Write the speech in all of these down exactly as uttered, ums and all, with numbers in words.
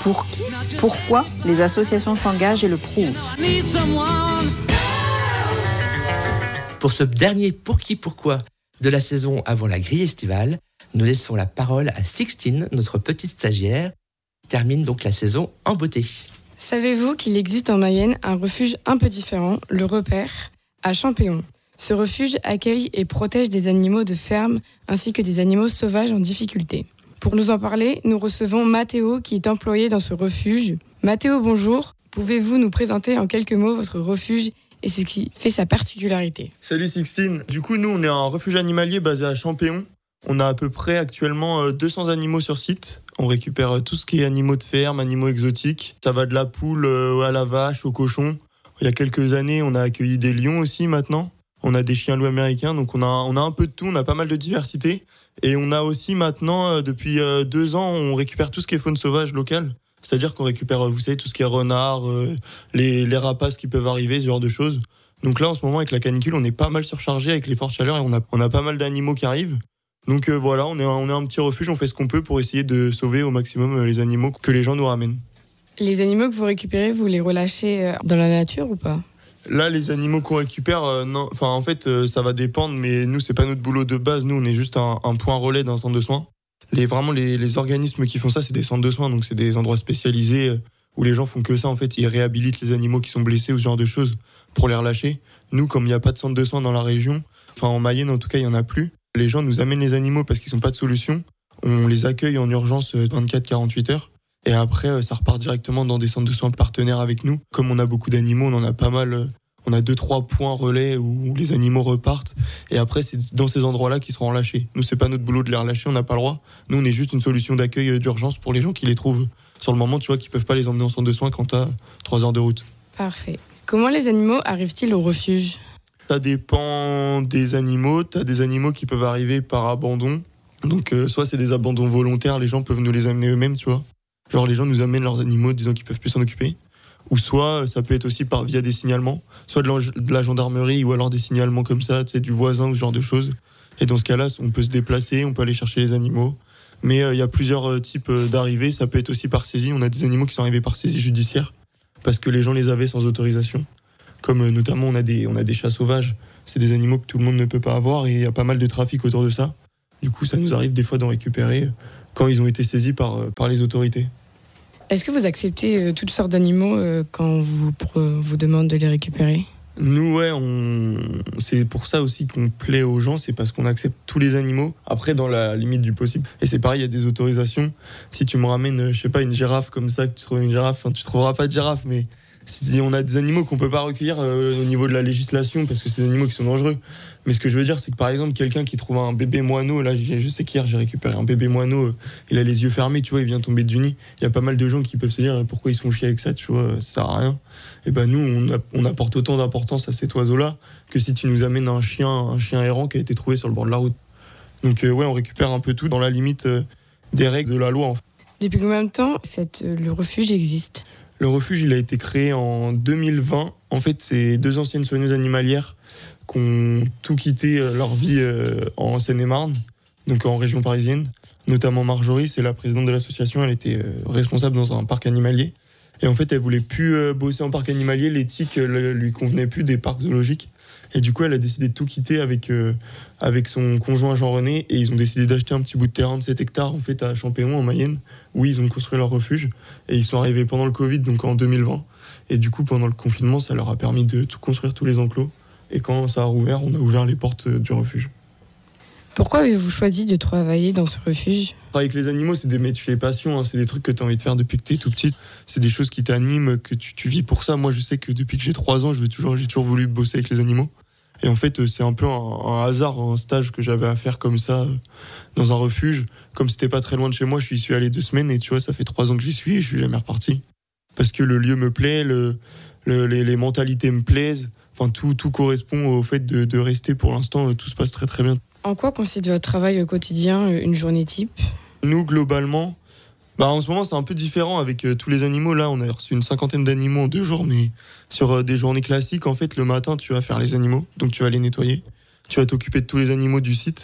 Pour qui, pourquoi les associations s'engagent et le prouvent. Pour ce dernier pour qui, pourquoi de la saison avant la grille estivale, nous laissons la parole à Sixtine, notre petite stagiaire, qui termine donc la saison en beauté. Savez-vous qu'il existe en Mayenne un refuge un peu différent, le Repère, à Champéon. Ce refuge accueille et protège des animaux de ferme ainsi que des animaux sauvages en difficulté. Pour nous en parler, nous recevons Mathéo qui est employé dans ce refuge. Mathéo, bonjour. Pouvez-vous nous présenter en quelques mots votre refuge et ce qui fait sa particularité? Salut Sixtine. Du coup, nous, on est un refuge animalier basé à Champéon. On a à peu près actuellement deux cents animaux sur site. On récupère tout ce qui est animaux de ferme, animaux exotiques. Ça va de la poule à la vache, au cochon. Il y a quelques années, on a accueilli des lions aussi maintenant. On a des chiens loups américains, donc on a, on a un peu de tout, on a pas mal de diversité. Et on a aussi maintenant, depuis deux ans, on récupère tout ce qui est faune sauvage locale. C'est-à-dire qu'on récupère, vous savez, tout ce qui est renard, les, les rapaces qui peuvent arriver, ce genre de choses. Donc là, en ce moment, avec la canicule, on est pas mal surchargé avec les fortes chaleurs et on a, on a pas mal d'animaux qui arrivent. Donc euh, voilà, on est, on est un petit refuge, on fait ce qu'on peut pour essayer de sauver au maximum les animaux que les gens nous ramènent. Les animaux que vous récupérez, vous les relâchez dans la nature ou pas ? Là, les animaux qu'on récupère, euh, non, enfin en fait, euh, ça va dépendre, mais nous, c'est pas notre boulot de base. Nous, on est juste un, un point relais d'un centre de soins. Les, vraiment, les, les organismes qui font ça, c'est des centres de soins, donc c'est des endroits spécialisés euh, où les gens font que ça. En fait, ils réhabilitent les animaux qui sont blessés ou ce genre de choses pour les relâcher. Nous, comme il n'y a pas de centre de soins dans la région, enfin en Mayenne en tout cas, il y en a plus. Les gens nous amènent les animaux parce qu'ils n'ont pas de solution. On les accueille en urgence vingt-quatre à quarante-huit heures. Et après, ça repart directement dans des centres de soins partenaires avec nous. Comme on a beaucoup d'animaux, on en a pas mal. On a deux, trois points relais où les animaux repartent. Et après, c'est dans ces endroits-là qu'ils seront relâchés. Nous, c'est pas notre boulot de les relâcher, on n'a pas le droit. Nous, on est juste une solution d'accueil d'urgence pour les gens qui les trouvent sur le moment, tu vois, qui peuvent pas les emmener en centre de soins quand t'as trois heures de route. Parfait. Comment les animaux arrivent-ils au refuge ? Ça dépend des animaux. T'as des animaux qui peuvent arriver par abandon. Donc, euh, soit c'est des abandons volontaires, les gens peuvent nous les amener eux-mêmes, tu vois. Genre, les gens nous amènent leurs animaux disant qu'ils peuvent plus s'en occuper. Ou soit, ça peut être aussi par, via des signalements. Soit de la, de la gendarmerie ou alors des signalements comme ça, tu sais, du voisin ou ce genre de choses. Et dans ce cas-là, on peut se déplacer, on peut aller chercher les animaux. Mais il euh, y a plusieurs euh, types euh, d'arrivées. Ça peut être aussi par saisie. On a des animaux qui sont arrivés par saisie judiciaire parce que les gens les avaient sans autorisation. Comme euh, notamment, on a, des, on a des chats sauvages. C'est des animaux que tout le monde ne peut pas avoir et il y a pas mal de trafic autour de ça. Du coup, ça nous arrive des fois d'en récupérer quand ils ont été saisis par, euh, par les autorités. Est-ce que vous acceptez euh, toutes sortes d'animaux euh, quand on vous, euh, vous demande de les récupérer ? Nous, ouais, on... c'est pour ça aussi qu'on plaît aux gens, c'est parce qu'on accepte tous les animaux, après dans la limite du possible. Et c'est pareil, il y a des autorisations. Si tu me ramènes, je sais pas, une girafe comme ça, que tu trouves une girafe, enfin, tu trouveras pas de girafe, mais si on a des animaux qu'on peut pas recueillir euh, au niveau de la législation, parce que c'est des animaux qui sont dangereux. Mais ce que je veux dire, c'est que par exemple, quelqu'un qui trouve un bébé moineau, là, je sais qu'hier j'ai récupéré un bébé moineau, euh, il a les yeux fermés, tu vois, il vient tomber du nid. Il y a pas mal de gens qui peuvent se dire pourquoi ils se font chier avec ça, tu vois, ça sert à rien. Et ben nous, on, a, on apporte autant d'importance à cet oiseau-là que si tu nous amènes un chien, un chien errant qui a été trouvé sur le bord de la route. Donc euh, ouais, on récupère un peu tout dans la limite euh, des règles de la loi. En fait. Depuis combien de temps cette, euh, le refuge existe ? Le refuge, il a été créé en deux mille vingt. En fait, c'est deux anciennes soigneuses animalières qui ont tout quitté leur vie euh, en Seine-et-Marne, donc en région parisienne. Notamment Marjorie, c'est la présidente de l'association, elle était euh, responsable dans un parc animalier. Et en fait, elle voulait plus euh, bosser en parc animalier, l'éthique ne lui convenait plus des parcs zoologiques. Et du coup, elle a décidé de tout quitter avec, euh, avec son conjoint Jean-René. Et ils ont décidé d'acheter un petit bout de terrain de sept hectares en fait, à Champéon, en Mayenne, où ils ont construit leur refuge. Et ils sont arrivés pendant le Covid, donc en deux mille vingt. Et du coup, pendant le confinement, ça leur a permis de tout construire tous les enclos. Et quand ça a rouvert, on a ouvert les portes du refuge. Pourquoi avez-vous choisi de travailler dans ce refuge ? Travailler avec les animaux, c'est des métiers passion, hein. C'est des trucs que tu as envie de faire depuis que tu es tout petit. C'est des choses qui t'animent, que tu, tu vis pour ça. Moi, je sais que depuis que j'ai trois ans, je veux toujours, j'ai toujours voulu bosser avec les animaux. Et en fait, c'est un peu un, un hasard, un stage que j'avais à faire comme ça, dans un refuge. Comme c'était pas très loin de chez moi, je suis allé deux semaines et tu vois, ça fait trois ans que j'y suis et je suis jamais reparti. Parce que le lieu me plaît, le, le, les, les mentalités me plaisent. Enfin, tout, tout correspond au fait de, de rester pour l'instant. Tout se passe très très bien. En quoi consiste votre travail au quotidien, une journée type ? Nous, globalement, bah, en ce moment, c'est un peu différent avec euh, tous les animaux. Là, on a reçu une cinquantaine d'animaux en deux jours, mais sur euh, des journées classiques, en fait, le matin, tu vas faire les animaux, donc tu vas les nettoyer. Tu vas t'occuper de tous les animaux du site.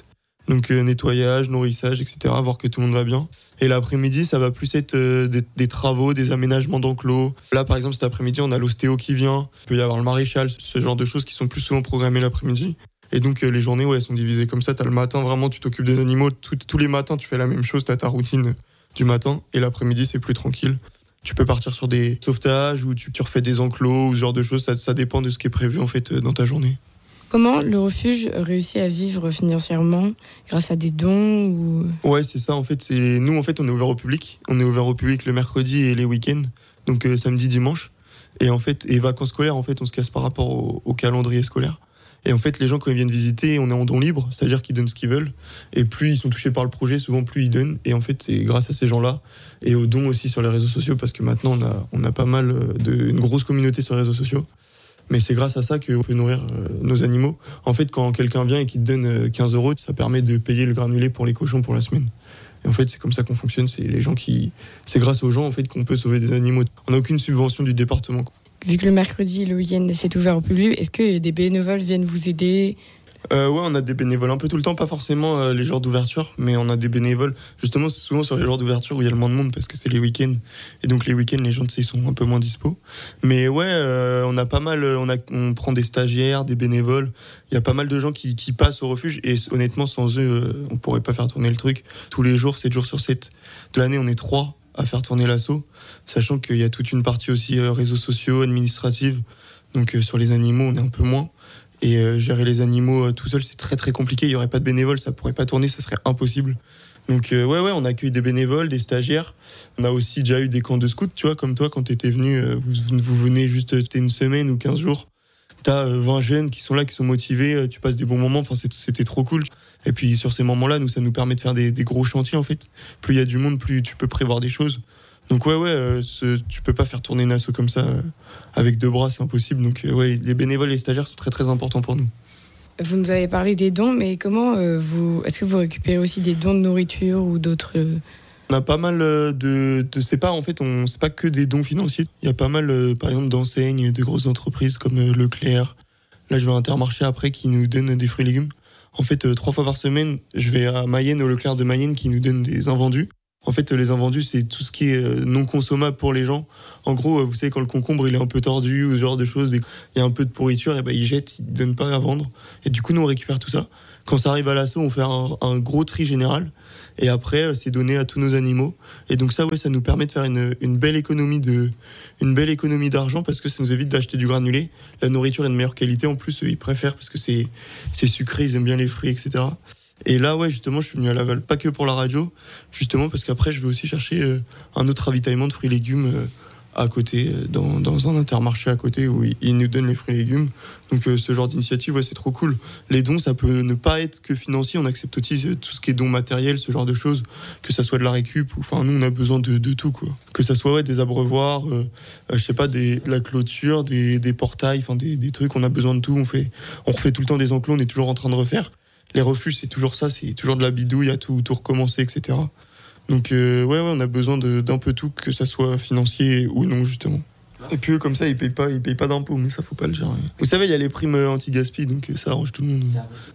Donc euh, nettoyage, nourrissage, et cetera, voir que tout le monde va bien. Et l'après-midi, ça va plus être euh, des, des travaux, des aménagements d'enclos. Là, par exemple, cet après-midi, on a l'ostéo qui vient. Il peut y avoir le maréchal, ce genre de choses qui sont plus souvent programmées l'après-midi. Et donc euh, les journées, ouais, elles sont divisées comme ça. T'as le matin, vraiment, tu t'occupes des animaux. Tout, tous les matins, tu fais la même chose. T'as ta routine du matin. Et l'après-midi, c'est plus tranquille. Tu peux partir sur des sauvetages ou tu, tu refais des enclos ou ce genre de choses. Ça, ça dépend de ce qui est prévu en fait dans ta journée. Comment le refuge réussit à vivre financièrement grâce à des dons ou... Ouais, c'est ça. En fait, c'est nous. En fait, on est ouvert au public. On est ouvert au public le mercredi et les week-ends, donc euh, samedi, dimanche. Et en fait, et vacances scolaires, en fait, on se casse par rapport au, au calendrier scolaire. Et en fait, les gens quand ils viennent visiter, on est en don libre, c'est-à-dire qu'ils donnent ce qu'ils veulent. Et plus ils sont touchés par le projet, souvent plus ils donnent. Et en fait, c'est grâce à ces gens-là et aux dons aussi sur les réseaux sociaux, parce que maintenant on a on a pas mal de une grosse communauté sur les réseaux sociaux. Mais c'est grâce à ça qu'on peut nourrir euh, nos animaux. En fait, quand quelqu'un vient et qu'il te donne quinze euros, ça permet de payer le granulé pour les cochons pour la semaine. Et en fait, c'est comme ça qu'on fonctionne. C'est les gens qui, c'est grâce aux gens en fait qu'on peut sauver des animaux. On n'a aucune subvention du département. Vu que le mercredi et le week-end c'est ouvert au public, est-ce que des bénévoles viennent vous aider ? Euh, ouais, on a des bénévoles un peu tout le temps, pas forcément euh, les jours d'ouverture, mais on a des bénévoles. Justement, c'est souvent sur les jours d'ouverture où il y a le moins de monde parce que c'est les week-ends. Et donc les week-ends, les gens, tu sais, ils sont un peu moins dispo. Mais ouais, euh, on a pas mal, on, a, on prend des stagiaires, des bénévoles. Il y a pas mal de gens qui, qui passent au refuge et honnêtement, sans eux, euh, on pourrait pas faire tourner le truc. Tous les jours, sept jours sur sept. De l'année, on est trois à faire tourner l'asso, sachant qu'il y a toute une partie aussi euh, réseaux sociaux, administrative. Donc euh, sur les animaux, on est un peu moins. Et euh, gérer les animaux euh, tout seul, c'est très très compliqué. Il n'y aurait pas de bénévoles, ça pourrait pas tourner, ça serait impossible. Donc euh, ouais, ouais, on accueille des bénévoles, des stagiaires. On a aussi déjà eu des camps de scouts, tu vois, comme toi, quand tu étais venu, euh, vous, vous venez juste une semaine ou quinze jours. Tu as euh, vingt jeunes qui sont là, qui sont motivés, euh, tu passes des bons moments, enfin, c'est, c'était trop cool. Et puis sur ces moments-là, nous, ça nous permet de faire des, des gros chantiers, en fait. Plus il y a du monde, plus tu peux prévoir des choses. Donc ouais, ouais, euh, ce, tu peux pas faire tourner une asso comme ça euh, avec deux bras, c'est impossible. Donc euh, ouais, les bénévoles et les stagiaires sont très très importants pour nous. Vous nous avez parlé des dons, mais comment euh, vous... Est-ce que vous récupérez aussi des dons de nourriture ou d'autres... Euh... On a pas mal de... de c'est pas, en fait, on, c'est pas que des dons financiers. Il y a pas mal, euh, par exemple, d'enseignes, de grosses entreprises comme euh, Leclerc. Là, je vais à Intermarché après qui nous donnent des fruits et légumes. En fait, euh, trois fois par semaine, je vais à Mayenne, au Leclerc de Mayenne qui nous donne des invendus. En fait, les invendus, c'est tout ce qui est non consommable pour les gens. En gros, vous savez, quand le concombre il est un peu tordu ou ce genre de choses, il y a un peu de pourriture, et ben ils jettent, ils donnent pas à vendre. Et du coup, nous on récupère tout ça. Quand ça arrive à l'asso, on fait un, un gros tri général. Et après, c'est donné à tous nos animaux. Et donc ça, ouais, ça nous permet de faire une, une belle économie de, une belle économie d'argent parce que ça nous évite d'acheter du granulé. La nourriture est de meilleure qualité. En plus, eux, ils préfèrent parce que c'est, c'est sucré, ils aiment bien les fruits, et cetera. Et là, ouais, justement, je suis venu à Laval, pas que pour la radio, justement parce qu'après, je vais aussi chercher euh, un autre ravitaillement de fruits et légumes euh, à côté, euh, dans, dans un Intermarché à côté où ils, ils nous donnent les fruits et légumes. Donc, euh, ce genre d'initiative, ouais, c'est trop cool. Les dons, ça peut ne pas être que financier. On accepte aussi euh, tout ce qui est dons matériels, ce genre de choses, que ça soit de la récup. Enfin, nous, on a besoin de, de tout, quoi. Que ça soit ouais, des abreuvoirs, euh, euh, je sais pas, des, de la clôture, des, des portails, enfin, des, des trucs. On a besoin de tout. On fait, on refait tout le temps des enclos. On est toujours en train de refaire. Les refuges, c'est toujours ça, c'est toujours de la bidouille, à tout, tout recommencer, et cetera. Donc, euh, ouais, ouais, on a besoin de, d'un peu tout, que ça soit financier ou non, justement. Et puis eux, comme ça, ils payent pas, ils payent pas d'impôts, mais ça, faut pas le dire. Vous savez, il y a les primes anti-gaspi, donc ça arrange tout le monde.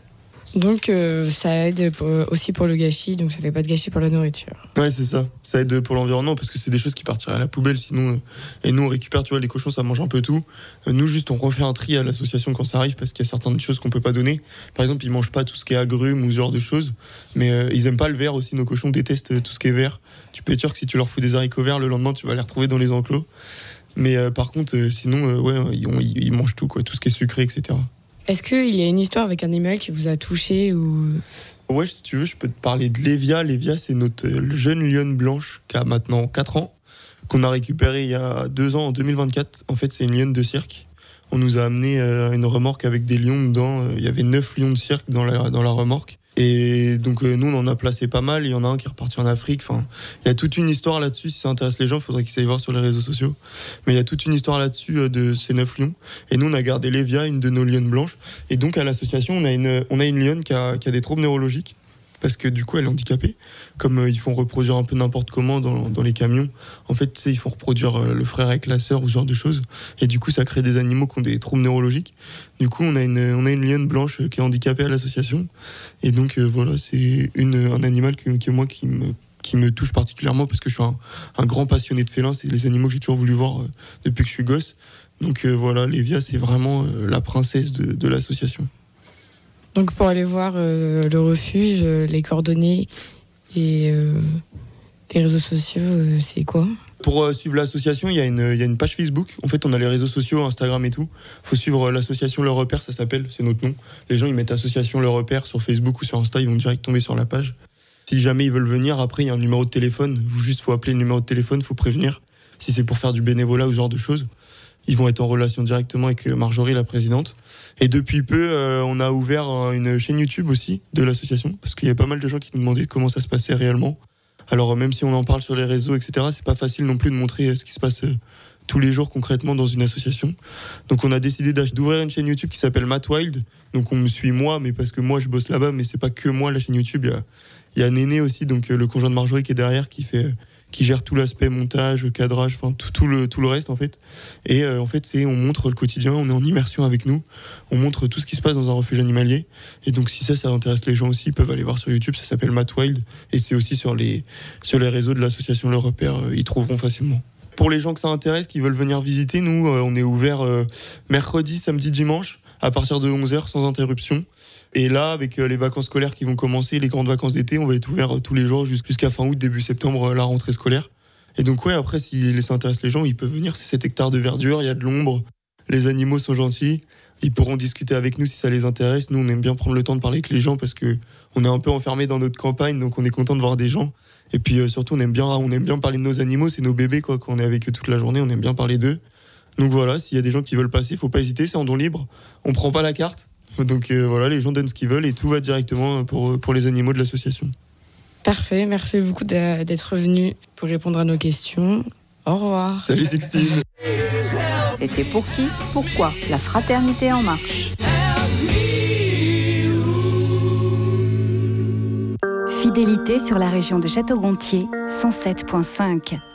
Donc, euh, ça aide pour, aussi pour le gâchis, donc ça fait pas de gâchis pour la nourriture. Ouais, c'est ça. Ça aide pour l'environnement, parce que c'est des choses qui partiraient à la poubelle, sinon... Euh, et nous, on récupère, tu vois, les cochons, ça mange un peu tout. Euh, nous, juste, on refait un tri à l'association quand ça arrive, parce qu'il y a certaines choses qu'on peut pas donner. Par exemple, ils mangent pas tout ce qui est agrumes ou ce genre de choses, mais euh, ils aiment pas le vert aussi, nos cochons détestent tout ce qui est vert. Tu peux être sûr que si tu leur fous des haricots verts, le lendemain, tu vas les retrouver dans les enclos. Mais euh, par contre, euh, sinon, euh, ouais, ils, ont, ils, ils mangent tout, quoi, tout ce qui est sucré, et cetera. Est-ce qu'il y a une histoire avec un animal qui vous a touché ou... Ouais, si tu veux, je peux te parler de Lévia. Lévia, c'est notre jeune lionne blanche qui a maintenant quatre ans, qu'on a récupérée il y a deux ans, en deux mille vingt-quatre. En fait, c'est une lionne de cirque. On nous a amené euh, une remorque avec des lions dedans. Il y avait neuf lions de cirque dans la, dans la remorque. Et donc, euh, nous, on en a placé pas mal. Il y en a un qui est reparti en Afrique. Enfin, il y a toute une histoire là-dessus. Si ça intéresse les gens, il faudrait qu'ils aillent voir sur les réseaux sociaux. Mais il y a toute une histoire là-dessus euh, de ces neuf lions. Et nous, on a gardé Lévia, une de nos lionnes blanches. Et donc, à l'association, on a une, on a une lionne qui a, qui a des troubles neurologiques. parce que du coup elle est handicapée. Comme euh, ils font reproduire un peu n'importe comment dans, dans les camions, en fait tu sais, ils font reproduire euh, le frère avec la sœur ou ce genre de choses, et du coup ça crée des animaux qui ont des troubles neurologiques. Du coup on a une, on a une lionne blanche qui est handicapée à l'association, et donc euh, voilà, c'est une, un animal que, que moi qui me qui me touche particulièrement parce que je suis un, un grand passionné de félins. C'est les animaux que j'ai toujours voulu voir euh, depuis que je suis gosse. Donc euh, voilà, Lévia, c'est vraiment euh, la princesse de, de l'association. Donc pour aller voir euh, le refuge, euh, les coordonnées et euh, les réseaux sociaux, euh, c'est quoi ? Pour euh, suivre l'association, il y a une, il y a une page Facebook. En fait, on a les réseaux sociaux, Instagram et tout. Il faut suivre euh, l'association Le Repère, ça s'appelle, c'est notre nom. Les gens, ils mettent association Le Repère sur Facebook ou sur Insta, ils vont direct tomber sur la page. Si jamais ils veulent venir, après il y a un numéro de téléphone. Juste faut appeler le numéro de téléphone, faut prévenir. Si c'est pour faire du bénévolat ou ce genre de choses, ils vont être en relation directement avec Marjorie, la présidente. Et depuis peu, euh, on a ouvert une chaîne YouTube aussi de l'association, parce qu'il y a pas mal de gens qui nous demandaient comment ça se passait réellement. Alors même si on en parle sur les réseaux, et cetera, c'est pas facile non plus de montrer ce qui se passe tous les jours concrètement dans une association. Donc on a décidé d'ouvrir une chaîne YouTube qui s'appelle Matt Wild. Donc on me suit moi, mais parce que moi je bosse là-bas, mais c'est pas que moi la chaîne YouTube. Il y a Il y a Néné aussi, donc euh, le conjoint de Marjorie qui est derrière, qui fait, euh, qui gère tout l'aspect montage, cadrage, enfin tout, tout le tout le reste en fait. Et euh, en fait, c'est on montre le quotidien, on est en immersion avec nous, on montre tout ce qui se passe dans un refuge animalier. Et donc si ça, ça intéresse les gens aussi, ils peuvent aller voir sur YouTube. Ça s'appelle Matt Wild, et c'est aussi sur les sur les réseaux de l'association Le Repère, euh, ils trouveront facilement. Pour les gens que ça intéresse, qui veulent venir visiter, nous, euh, on est ouvert euh, mercredi, samedi, dimanche, à partir de onze heures sans interruption. Et là, avec les vacances scolaires qui vont commencer, les grandes vacances d'été, on va être ouvert tous les jours jusqu'à fin août, début septembre, la rentrée scolaire. Et donc ouais, après, si ça intéresse les gens, ils peuvent venir. C'est sept hectares de verdure, il y a de l'ombre, les animaux sont gentils, ils pourront discuter avec nous si ça les intéresse. Nous, on aime bien prendre le temps de parler avec les gens parce que on est un peu enfermés dans notre campagne, donc on est content de voir des gens. Et puis euh, surtout, on aime bien, on aime bien parler de nos animaux, c'est nos bébés quoi. Quand on est avec eux toute la journée, on aime bien parler d'eux. Donc voilà, s'il y a des gens qui veulent passer, faut pas hésiter, c'est en don libre. On prend pas la carte. Donc euh, voilà, les gens donnent ce qu'ils veulent et tout va directement pour, pour les animaux de l'association. Parfait, merci beaucoup d'être venu pour répondre à nos questions. Au revoir. Salut Sixtine. C'était Pour qui ? Pourquoi ? La fraternité en marche. Fidélité sur la région de Château-Gontier, cent sept virgule cinq.